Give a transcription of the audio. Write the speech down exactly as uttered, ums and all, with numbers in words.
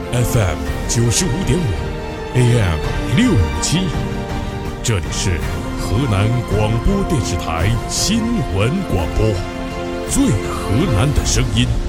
F M 九十五点五 ，A M 六五七，这里是河南广播电视台新闻广播，最河南的声音。